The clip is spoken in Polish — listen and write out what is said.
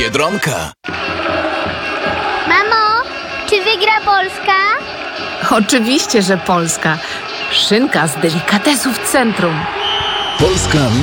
Biedronka. Mamo, czy wygra Polska? Oczywiście, że Polska. Szynka z delikatesów centrum. Polska